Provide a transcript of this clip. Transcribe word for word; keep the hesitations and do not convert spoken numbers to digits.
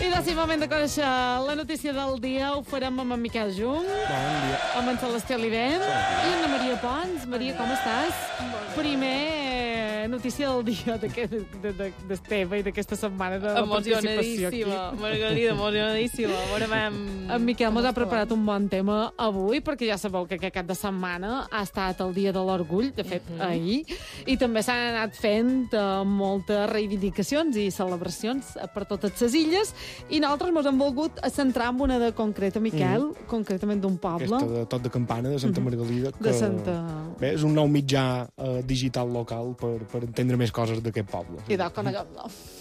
Quasi moment de conèixer la notícia del dia. Ho farem amb en Miquel Jung, Bon dia. amb en Celestí Olivent i Anna Maria Pons. Maria, com estàs? Primer, notícia del dia d'Esteve i d'aquesta setmana de la participació aquí. Margarida, emocionadíssima. En Miquel mos ha preparat un bon tema avui, perquè ja sabeu que aquest cap de setmana ha estat el dia de l'orgull, de fet, uh -huh. ahir, i també s'han anat fent uh, moltes reivindicacions i celebracions per totes les illes, i nosaltres ens hem volgut centrar en una de concreta, Miquel, mm. concretament d'un poble. Aquesta de Tot de Campana, de Santa Margalida. Que, de Santa... Bé, és un nou mitjà uh, digital local per, per entendre més coses d'aquest poble. I de coneguem-lo.